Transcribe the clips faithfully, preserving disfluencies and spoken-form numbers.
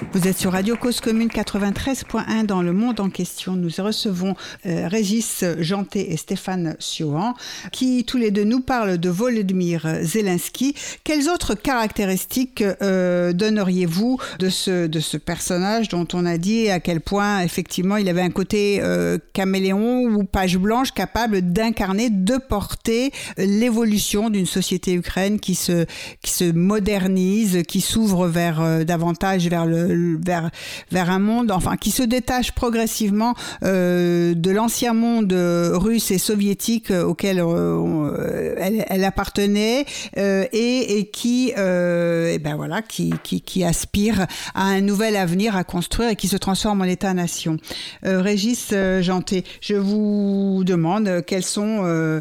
Vous êtes sur Radio Cause Commune quatre-vingt-treize point un dans le monde en question. Nous recevons euh, Régis Janté et Stéphane Siohan qui tous les deux nous parlent de Volodymyr Zelensky. Quelles autres caractéristiques euh, donneriez-vous de ce, de ce personnage dont on a dit à quel point effectivement il avait un côté euh, caméléon ou page blanche capable d'incarner, de porter l'évolution d'une société ukrainienne qui se, qui se modernise, qui s'ouvre vers euh, davantage vers le vers vers un monde enfin qui se détache progressivement euh, de l'ancien monde russe et soviétique auquel euh, elle, elle appartenait euh, et, et qui euh, et ben voilà qui qui qui aspire à un nouvel avenir à construire et qui se transforme en État-nation. Euh, Régis euh, Janté, je vous demande quels sont euh,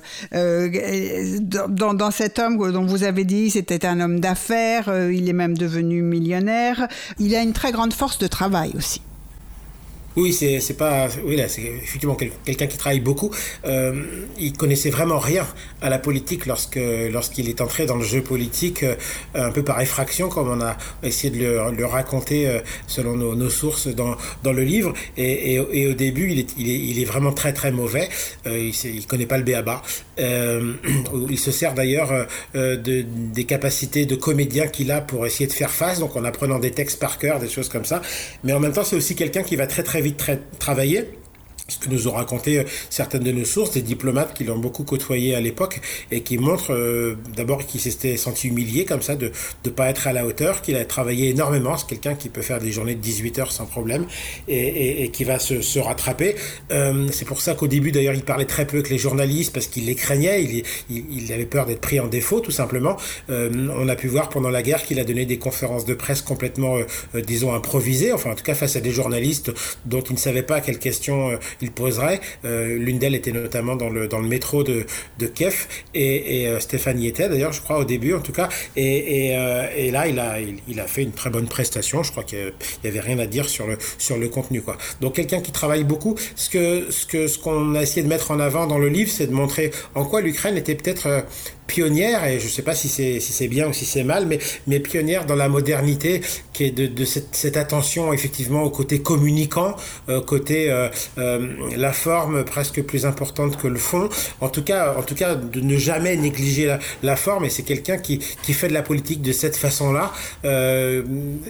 euh, dans dans cet homme dont vous avez dit c'était un homme d'affaires, euh, il est même devenu millionnaire, il a une très grande force de travail aussi. Oui, c'est, c'est pas, oui, là, c'est effectivement quel, quelqu'un qui travaille beaucoup. Euh, il connaissait vraiment rien à la politique lorsque, lorsqu'il est entré dans le jeu politique, euh, un peu par effraction, comme on a essayé de le, le raconter euh, selon nos, nos sources dans, dans le livre. Et, et, et au début, il est, il est, il est vraiment très très mauvais. Euh, il, il connaît pas le b a ba. Euh, il se sert d'ailleurs euh, de, des capacités de comédien qu'il a pour essayer de faire face, donc en apprenant des textes par cœur, des choses comme ça. Mais en même temps, c'est aussi quelqu'un qui va très très vite Très, travailler, ce que nous ont raconté certaines de nos sources, des diplomates qui l'ont beaucoup côtoyé à l'époque et qui montrent euh, d'abord qu'il s'était senti humilié comme ça de ne pas être à la hauteur, qu'il a travaillé énormément, c'est quelqu'un qui peut faire des journées de dix-huit heures sans problème et, et, et qui va se, se rattraper. Euh, c'est pour ça qu'au début d'ailleurs il parlait très peu avec les journalistes parce qu'il les craignait, il, il, il avait peur d'être pris en défaut tout simplement. Euh, on a pu voir pendant la guerre qu'il a donné des conférences de presse complètement euh, disons improvisées, enfin en tout cas face à des journalistes dont il ne savait pas à quelles questions euh, il poserait. Euh, l'une d'elles était notamment dans le, dans le métro de, de Kiev et, et euh, Stéphane y était d'ailleurs, je crois, au début en tout cas. Et, et, euh, et là, il a, il, il a fait une très bonne prestation. Je crois qu'il n'y avait rien à dire sur le, sur le contenu, quoi. Donc, quelqu'un qui travaille beaucoup. Ce, que, ce, que, ce qu'on a essayé de mettre en avant dans le livre, c'est de montrer en quoi l'Ukraine était peut-être euh, pionnière, et je ne sais pas si c'est, si c'est bien ou si c'est mal, mais, mais pionnière dans la modernité, qui est de, de cette, cette attention effectivement au côté communicant, euh, côté euh, euh, la forme presque plus importante que le fond. En tout cas, en tout cas, de ne jamais négliger la, la forme. Et c'est quelqu'un qui, qui fait de la politique de cette façon-là, euh,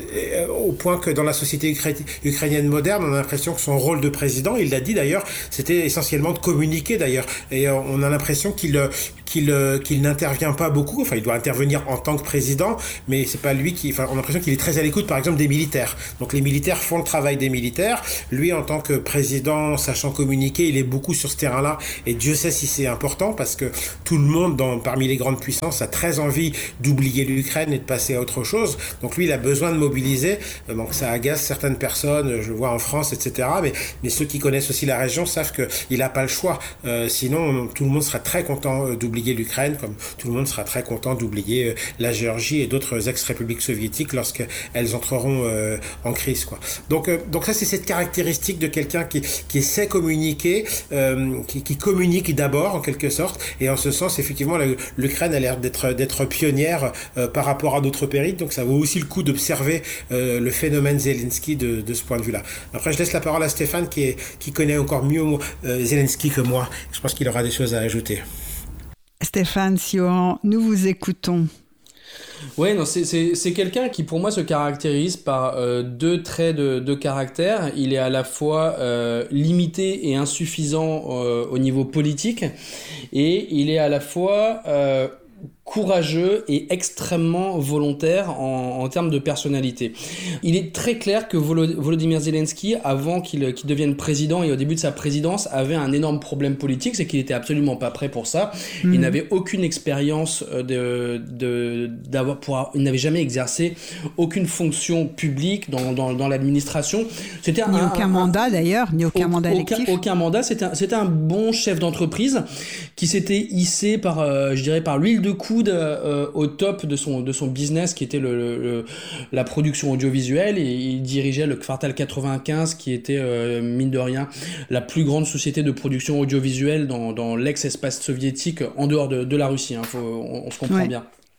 au point que dans la société ukra- ukrainienne moderne, on a l'impression que son rôle de président, il l'a dit d'ailleurs, c'était essentiellement de communiquer d'ailleurs. Et on a l'impression qu'il qu'il, qu'il n'intervient pas beaucoup. Enfin, il doit intervenir en tant que président, mais c'est pas lui qui. Enfin, on a l'impression qu'il est très à l'écoute, par exemple, des militaires. Donc, les militaires font le travail des militaires. Lui, en tant que président, sachant communiquer, il est beaucoup sur ce terrain-là. Et Dieu sait si c'est important, parce que tout le monde, dans, parmi les grandes puissances, a très envie d'oublier l'Ukraine et de passer à autre chose. Donc, lui, il a besoin de mobiliser. Donc, ça agace certaines personnes. Je le vois en France, et cetera. Mais, mais ceux qui connaissent aussi la région savent qu'il n'a pas le choix. Euh, sinon, tout le monde sera très content d'oublier l'Ukraine, comme tout le monde sera très content d'oublier la Géorgie et d'autres ex-républiques soviétiques lorsqu'elles entreront euh, en crise, quoi. Donc, euh, donc ça, c'est cette caractéristique de quelqu'un qui, qui sait communiquer, euh, qui, qui communique d'abord, en quelque sorte, et en ce sens, effectivement, la, l'Ukraine a l'air d'être, d'être pionnière euh, par rapport à d'autres pays, donc ça vaut aussi le coup d'observer euh, le phénomène Zelensky de, de ce point de vue-là. Après, je laisse la parole à Stéphane, qui, est, qui connaît encore mieux euh, Zelensky que moi. Je pense qu'il aura des choses à ajouter. Stéphane Siohan, nous vous écoutons. Ouais, non, c'est, c'est, c'est quelqu'un qui, pour moi, se caractérise par euh, deux traits de, de caractère. Il est à la fois euh, limité et insuffisant euh, au niveau politique, et il est à la fois euh, courageux et extrêmement volontaire en, en termes de personnalité. Il est très clair que Volo- Volodymyr Zelensky, avant qu'il, qu'il devienne président et au début de sa présidence, avait un énorme problème politique, c'est qu'il était absolument pas prêt pour ça. Mmh. Il n'avait aucune expérience de, de, d'avoir, pour, il n'avait jamais exercé aucune fonction publique dans, dans, dans l'administration. C'était ni un, aucun un, mandat un, d'ailleurs, ni aucun, aucun mandat électif. Aucun, aucun mandat. C'était un, c'était un bon chef d'entreprise qui s'était hissé par, euh, je dirais, par l'huile de coude Euh, au top de son, de son business qui était le, le, le, la production audiovisuelle, et il dirigeait le Kvartal quatre-vingt-quinze qui était euh, mine de rien la plus grande société de production audiovisuelle dans, dans l'ex-espace soviétique en dehors de, de la Russie, hein, faut, on, on se comprend ouais. bien.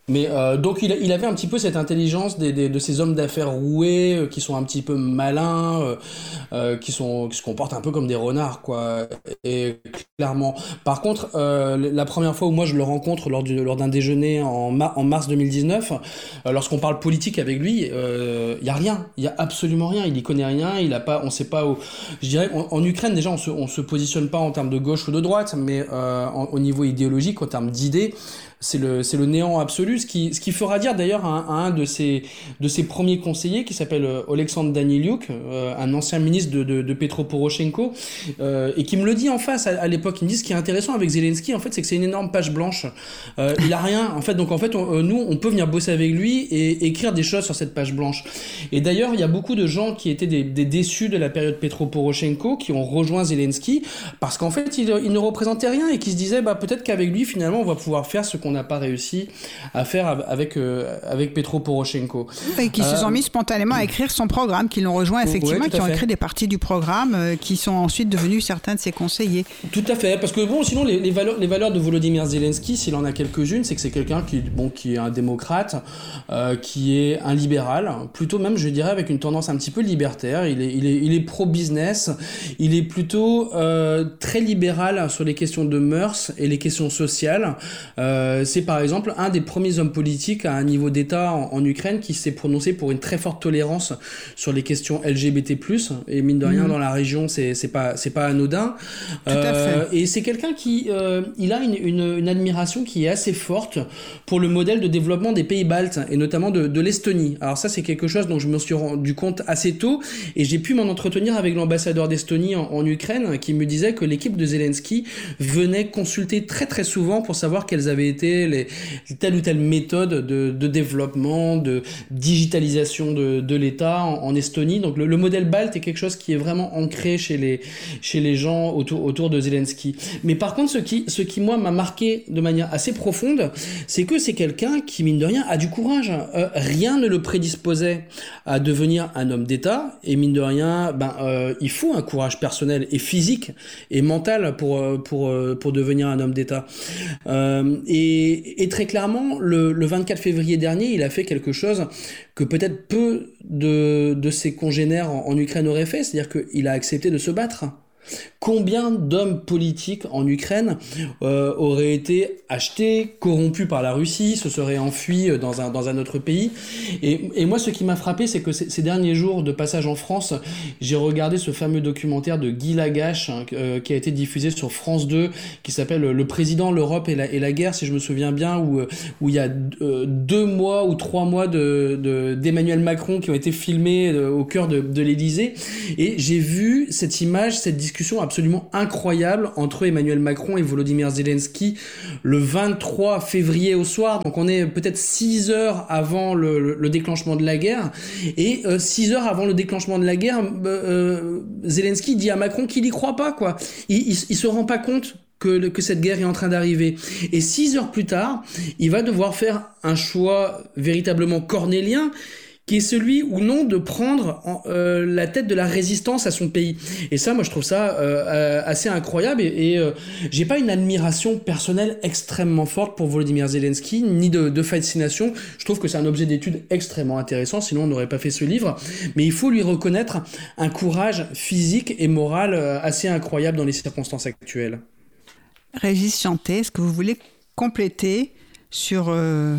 Mais euh, donc il, il avait un petit peu cette intelligence des, des, de ces hommes d'affaires roués euh, qui sont un petit peu malins, euh, euh, qui sont qui se comportent un peu comme des renards quoi. Et clairement. Par contre, euh, la première fois où moi je le rencontre lors du lors d'un déjeuner en, ma, en mars deux mille dix-neuf, euh, lorsqu'on parle politique avec lui, il euh, y a rien, il y a absolument rien. Il y connaît rien. Il a pas, on sait pas où. Je dirais en, en Ukraine déjà on se on se positionne pas en termes de gauche ou de droite, mais euh, en, au niveau idéologique, en termes d'idées. C'est le, c'est le néant absolu, ce qui, ce qui fera dire d'ailleurs à, à un de ses, de ses premiers conseillers qui s'appelle Oleksandr Daniliuk, euh, un ancien ministre de, de, de Petro Poroshenko, euh, et qui me le dit en face à, à l'époque. Il me dit ce qui est intéressant avec Zelensky, en fait, c'est que c'est une énorme page blanche. Euh, il a rien, en fait. Donc en fait, on, nous, on peut venir bosser avec lui et écrire des choses sur cette page blanche. Et d'ailleurs, il y a beaucoup de gens qui étaient des, des déçus de la période Petro Poroshenko qui ont rejoint Zelensky parce qu'en fait, il, il ne représentait rien et qui se disaient, bah peut-être qu'avec lui, finalement, on va pouvoir faire ce qu'on qu'on n'a pas réussi à faire avec, euh, avec Petro Poroshenko. Et qui euh, se sont mis spontanément à écrire son programme, qui l'ont rejoint effectivement, ouais, qui ont fait. écrit des parties du programme, euh, qui sont ensuite devenus certains de ses conseillers. Tout à fait, parce que bon, sinon les, les, valeurs, les valeurs de Volodymyr Zelensky, s'il en a quelques-unes, c'est que c'est quelqu'un qui, bon, qui est un démocrate, euh, qui est un libéral, plutôt même, je dirais, avec une tendance un petit peu libertaire. Il est, il est, il est pro-business, il est plutôt euh, très libéral sur les questions de mœurs et les questions sociales. Euh, c'est par exemple un des premiers hommes politiques à un niveau d'État en, en Ukraine qui s'est prononcé pour une très forte tolérance sur les questions L G B T plus, et mine de rien mmh. dans la région c'est c'est pas c'est pas anodin. Tout à euh, fait. Et c'est quelqu'un qui euh, il a une, une une admiration qui est assez forte pour le modèle de développement des pays baltes et notamment de de l'Estonie. Alors ça c'est quelque chose dont je me suis rendu compte assez tôt et j'ai pu m'en entretenir avec l'ambassadeur d'Estonie en, en Ukraine qui me disait que l'équipe de Zelensky venait consulter très très souvent pour savoir quelles avaient été Les, telle ou telle méthode de, de développement, de digitalisation de, de l'État en, en Estonie. Donc le, le modèle balte est quelque chose qui est vraiment ancré chez les, chez les gens autour, autour de Zelensky. Mais par contre, ce qui, ce qui moi m'a marqué de manière assez profonde, c'est que c'est quelqu'un qui, mine de rien, a du courage. Euh, rien ne le prédisposait à devenir un homme d'État. Et mine de rien, ben, euh, il faut un courage personnel et physique et mental pour, pour, pour devenir un homme d'État. Euh, et Et, et très clairement, le, le vingt-quatre février dernier, il a fait quelque chose que peut-être peu de, de ses congénères en, en Ukraine auraient fait, c'est-à-dire qu'il a accepté de se battre. Combien d'hommes politiques en Ukraine euh, auraient été achetés, corrompus par la Russie, se seraient enfuis dans un, dans un autre pays. Et, et moi, ce qui m'a frappé, c'est que ces, ces derniers jours de passage en France, j'ai regardé ce fameux documentaire de Guy Lagache hein, euh, qui a été diffusé sur France deux, qui s'appelle « Le président, l'Europe et la, et la guerre », si je me souviens bien, où, où il y a euh, deux mois ou trois mois de, de, d'Emmanuel Macron qui ont été filmés euh, au cœur de, de l'Élysée. Et j'ai vu cette image, cette discussion absolument incroyable entre Emmanuel Macron et Volodymyr Zelensky le vingt-trois février au soir. Donc on est peut-être six heures avant le, le, le déclenchement de la guerre. Et euh, six heures avant le déclenchement de la guerre, euh, Zelensky dit à Macron qu'il y croit pas, quoi. Il, il, il se rend pas compte que, que cette guerre est en train d'arriver. Et six heures plus tard, il va devoir faire un choix véritablement cornélien, qui est celui ou non de prendre en, euh, la tête de la résistance à son pays. Et ça, moi, je trouve ça euh, assez incroyable. Et, et euh, j'ai pas une admiration personnelle extrêmement forte pour Volodymyr Zelensky, ni de, de fascination. Je trouve que c'est un objet d'étude extrêmement intéressant, sinon on n'aurait pas fait ce livre. Mais il faut lui reconnaître un courage physique et moral assez incroyable dans les circonstances actuelles. Régis Chanté, est-ce que vous voulez compléter sur euh,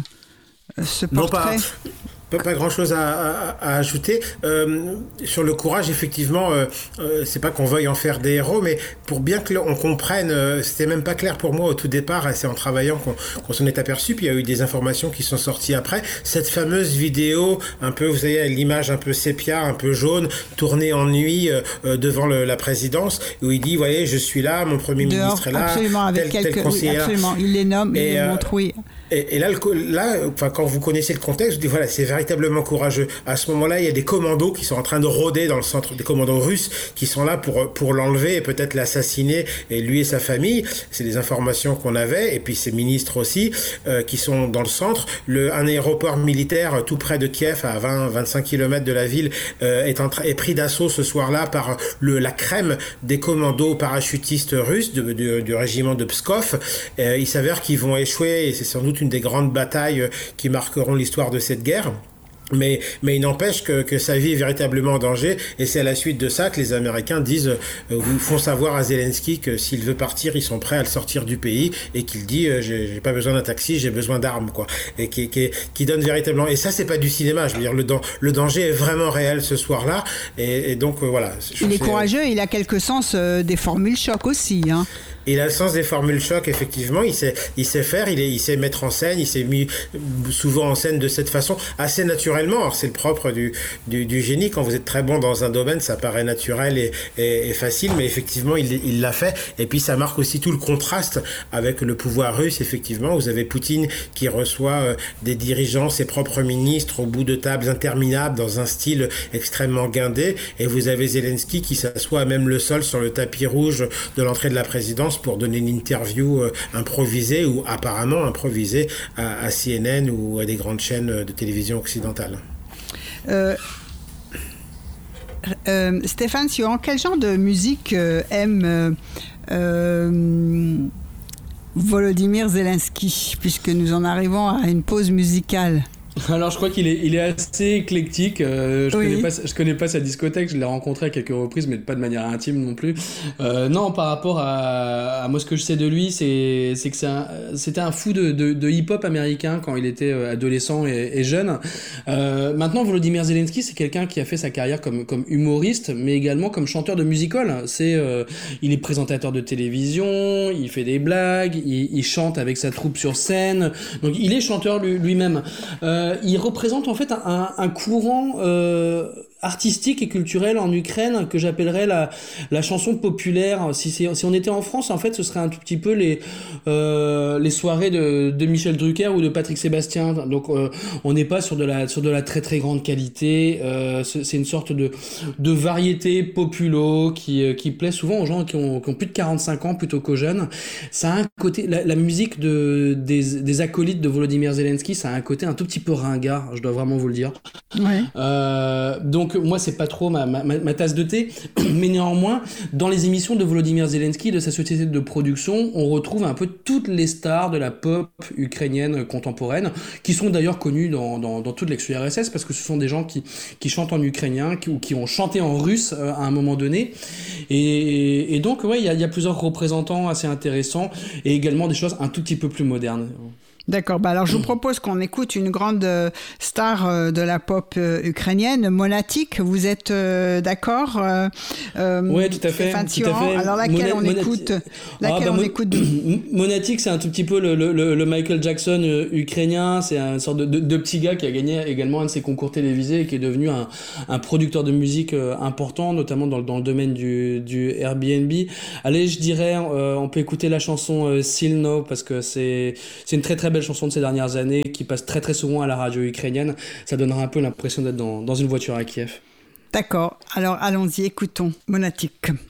ce portrait ? Non, pas... Pas, pas grand chose à, à, à ajouter. Euh, sur le courage, effectivement, euh, euh, c'est pas qu'on veuille en faire des héros, mais pour bien que l'on comprenne, euh, c'était même pas clair pour moi au tout départ, et c'est en travaillant qu'on, qu'on s'en est aperçu, puis il y a eu des informations qui sont sorties après. Cette fameuse vidéo, un peu, vous savez, l'image un peu sépia, un peu jaune, tournée en nuit euh, devant le, la présidence, où il dit, vous voyez, je suis là, mon premier Dehors, ministre est là, absolument, avec tel, quelques, tel conseiller oui, absolument, il les nomme, il les euh, montre, oui. Et, et là, le, là, enfin, quand vous connaissez le contexte, vous dites voilà, c'est véritablement courageux. À ce moment-là, il y a des commandos qui sont en train de rôder dans le centre, des commandos russes qui sont là pour pour l'enlever et peut-être l'assassiner, et lui et sa famille. C'est des informations qu'on avait, et puis ses ministres aussi euh, qui sont dans le centre. Le un aéroport militaire tout près de Kiev, à vingt à vingt-cinq kilomètres de la ville, euh, est en tra- est pris d'assaut ce soir-là par le la crème des commandos parachutistes russes de, de, du régiment de Pskov. Euh, il s'avère qu'ils vont échouer, et c'est sans doute doute une des grandes batailles qui marqueront l'histoire de cette guerre. Mais, mais il n'empêche que, que sa vie est véritablement en danger, et c'est à la suite de ça que les Américains disent, euh, font savoir à Zelensky que s'il veut partir, ils sont prêts à le sortir du pays, et qu'il dit euh, j'ai, j'ai pas besoin d'un taxi, j'ai besoin d'armes, quoi, et qui, qui, qui donne véritablement. Et ça, c'est pas du cinéma. Je veux dire, le, le danger est vraiment réel ce soir-là, et, et donc euh, voilà. Il est courageux, il a quelque sens euh, des formules choc aussi, hein. Il a le sens des formules choc, effectivement. Il sait, il sait faire, il, est, il sait mettre en scène, il s'est mis souvent en scène de cette façon, assez naturellement. Alors, c'est le propre du, du, du génie. Quand vous êtes très bon dans un domaine, ça paraît naturel et, et, et facile, mais effectivement, il, il l'a fait. Et puis, ça marque aussi tout le contraste avec le pouvoir russe, effectivement. Vous avez Poutine qui reçoit euh, des dirigeants, ses propres ministres, au bout de tables interminables, dans un style extrêmement guindé. Et vous avez Zelensky qui s'assoit à même le sol sur le tapis rouge de l'entrée de la présidence pour donner une interview euh, improvisée ou apparemment improvisée à, à C N N ou à des grandes chaînes de télévision occidentales. Euh, euh, Stéphane Siohan, quel genre de musique euh, aime euh, euh, Volodymyr Zelensky, puisque nous en arrivons à une pause musicale? Alors je crois qu'il est, il est assez éclectique, euh, je, oui. connais pas, je connais pas sa discothèque, je l'ai rencontré à quelques reprises mais pas de manière intime non plus. Euh, non, par rapport à, à moi ce que je sais de lui, c'est, c'est que c'est un, c'était un fou de, de, de hip-hop américain quand il était adolescent et, et jeune. Euh, maintenant Volodymyr Zelensky, c'est quelqu'un qui a fait sa carrière comme, comme humoriste mais également comme chanteur de music-hall. C'est, euh, il est présentateur de télévision, il fait des blagues, il, il chante avec sa troupe sur scène, donc il est chanteur lui, lui-même. Euh, il représente en fait un, un, un courant euh, artistique et culturel en Ukraine que j'appellerais la, la chanson populaire. Si, c'est, si on était en France, en fait, ce serait un tout petit peu les, euh, les soirées de, de Michel Drucker ou de Patrick Sébastien. Donc, euh, on n'est pas sur de la, sur de la très très grande qualité. Euh, c'est, c'est une sorte de, de variété populo qui, qui plaît souvent aux gens qui ont, qui ont plus de quarante-cinq ans plutôt qu'aux jeunes. Ça a un côté, la, la musique de, des, des acolytes de Volodymyr Zelensky, ça a un côté un tout petit peu ringard, je dois vraiment vous le dire. Ouais. Euh, donc moi c'est pas trop ma, ma, ma tasse de thé, mais néanmoins dans les émissions de Volodymyr Zelensky, de sa société de production, on retrouve un peu toutes les stars de la pop ukrainienne contemporaine, qui sont d'ailleurs connues dans, dans, dans toute l'ex-U R S S, parce que ce sont des gens qui, qui chantent en ukrainien, qui, ou qui ont chanté en russe euh, à un moment donné, et, et donc ouais, il y a, y a plusieurs représentants assez intéressants, et également des choses un tout petit peu plus modernes. D'accord, bah alors je vous propose qu'on écoute une grande euh, star euh, de la pop euh, ukrainienne, Monatik. Vous êtes euh, d'accord euh, euh, Oui, tout à fait. Tout à fait. Alors laquelle Mona- on Monati- écoute laquelle ah, bah, on Mon- écoute de... Monatik, c'est un tout petit peu le, le, le Michael Jackson euh, ukrainien. C'est une sorte de, de, de petit gars qui a gagné également un de ses concours télévisés et qui est devenu un, un producteur de musique euh, important, notamment dans, dans le domaine du, du Airbnb. Allez, je dirais, euh, on peut écouter la chanson euh, Still No, parce que c'est, c'est une très très belle chanson de ces dernières années qui passe très très souvent à la radio ukrainienne. Ça donnera un peu l'impression d'être dans, dans une voiture à Kiev. D'accord, alors allons-y, écoutons Monatik.